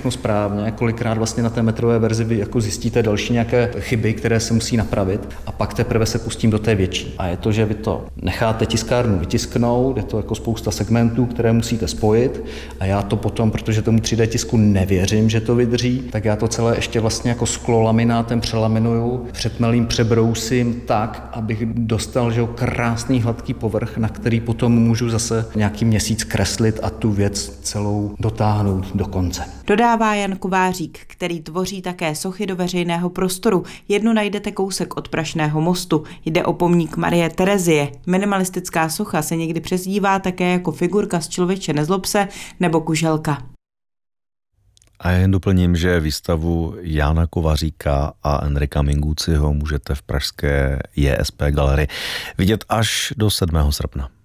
všechno správně, kolikrát vlastně na té metrové verzi vy jako zjistíte další nějaké chyby, které se musí napravit a pak teprve se pustím do té větší. A je to, že vy to necháte tiskárnu vytisknout, je to jako spousta segmentů, které musíte spojit a já to potom, protože tomu 3D tisku nevěřím, že to vydrží, tak já to celé ještě vlastně jako sklolaminátem přelaminuju, přetmelím, přebrousím tak, abych dostal že krásný hladký povrch, na který potom můžu zase nějaký měsíc kreslit a tu věc celou dotáhnout do konce. Dodává Jan Kovářík, který tvoří také sochy do veřejného prostoru. Jednu najdete kousek od Prašného mostu. Jde o pomník Marie Terezie. Minimalistická socha se někdy přezdívá také jako figurka z Člověče nezlob se nebo Kuželka. A jen doplním, že výstavu Jana Kovaříka a Enrika Minguciho můžete v pražské JSP galerii vidět až do 7. srpna.